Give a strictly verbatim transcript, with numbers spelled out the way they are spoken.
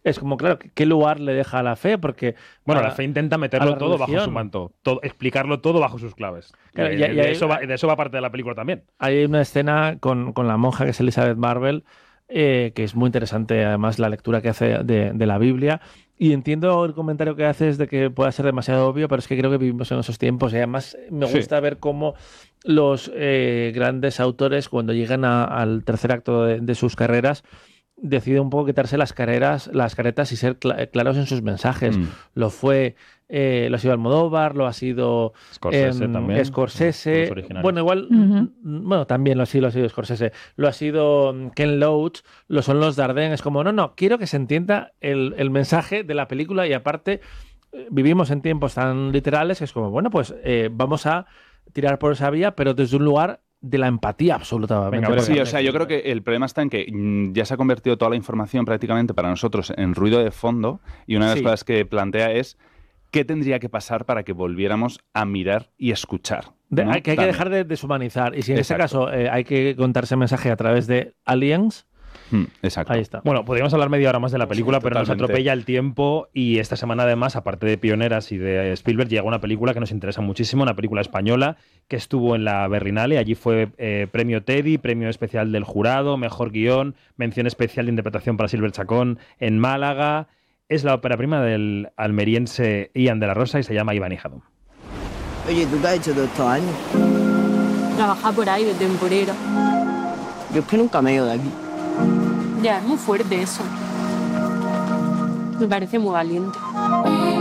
Es como, claro, ¿qué lugar le deja a la fe? Porque bueno, a, la fe intenta meterlo todo religión. bajo su manto, todo, explicarlo todo bajo sus claves. Claro, de, y, y de, hay, eso va, de eso va parte de la película también. Hay una escena con, con la monja que es Elizabeth Marvel, eh, que es muy interesante, además, la lectura que hace de, de la Biblia. Y entiendo el comentario que haces de que pueda ser demasiado obvio, pero es que creo que vivimos en esos tiempos y además me gusta sí. ver cómo los eh, grandes autores, cuando llegan a, al tercer acto de, de sus carreras, decide un poco quitarse las carreras, las caretas y ser cl- claros en sus mensajes. Mm. Lo fue, eh, lo ha sido Almodóvar, lo ha sido Scorsese, eh, también, Scorsese. Bueno, igual, uh-huh. bueno, también lo ha sido, lo ha sido Scorsese. Lo ha sido Ken Loach, lo son los Dardenne. Es como, no, no, quiero que se entienda el, el mensaje de la película y aparte vivimos en tiempos tan literales que es como, bueno, pues eh, vamos a tirar por esa vía, pero desde un lugar de la empatía absolutamente. Venga, sí, o sea, yo creo que el problema está en que mmm, ya se ha convertido toda la información prácticamente para nosotros en ruido de fondo y una de las sí. cosas que plantea es qué tendría que pasar para que volviéramos a mirar y escuchar. De, ¿no? hay, que hay que dejar de deshumanizar y si en Exacto. este caso eh, hay que contarse mensaje a través de aliens. Hmm, exacto. Ahí está. Bueno, podríamos hablar media hora más de la película, sí, pero nos atropella el tiempo y esta semana además, aparte de Pioneras y de Spielberg, llega una película que nos interesa muchísimo, una película española que estuvo en la Berlinale, allí fue eh, premio Teddy, premio especial del jurado, mejor guión, mención especial de interpretación para Silver Chacón en Málaga. Es la ópera prima del almeriense Ian de la Rosa y se llama Iván y Jadón. Oye, ¿tú qué has hecho todos estos años? Trabajar por ahí de temporero. Yo es que nunca me he ido de aquí. Ya, es muy fuerte eso. Me parece muy valiente.